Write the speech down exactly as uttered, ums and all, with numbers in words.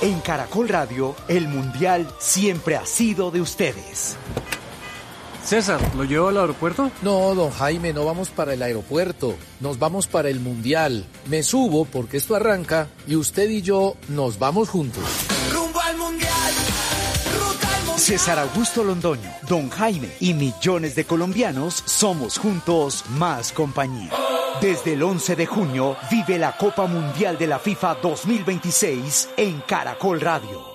En Caracol Radio, el Mundial siempre ha sido de ustedes. César, ¿lo llevo al aeropuerto? No, don Jaime, no vamos para el aeropuerto. Nos vamos para el Mundial. Me subo porque esto arranca y usted y yo nos vamos juntos. Rumbo al Mundial. Ruta al Mundial. César Augusto Londoño, don Jaime y millones de colombianos somos juntos más compañía. Desde el once de junio, vive la Copa Mundial de la FIFA dos mil veintiséis en Caracol Radio.